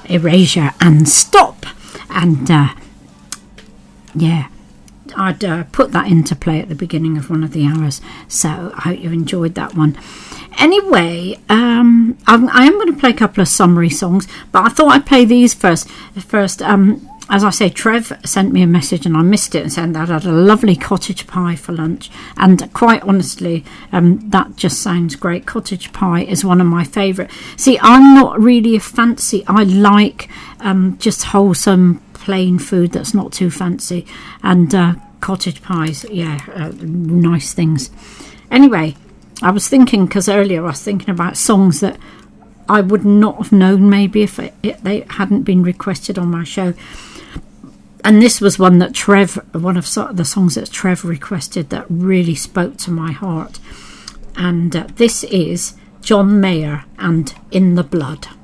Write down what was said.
Erasure and Stop. And I'd put that into play at the beginning of one of the hours, so I hope you enjoyed that one. Anyway, I am going to play a couple of summary songs, but I thought I'd play these first. As I say, Trev sent me a message and I missed it and said that I had a lovely cottage pie for lunch, and quite honestly, that just sounds great. Cottage pie is one of my favourite. See, I'm not really a fancy, I like just wholesome plain food that's not too fancy, and cottage pies, nice things. Anyway, I was thinking, because earlier I was thinking about songs that I would not have known maybe if they hadn't been requested on my show. And this was one that one of the songs that Trev requested that really spoke to my heart. And this is John Mayer and In the Blood.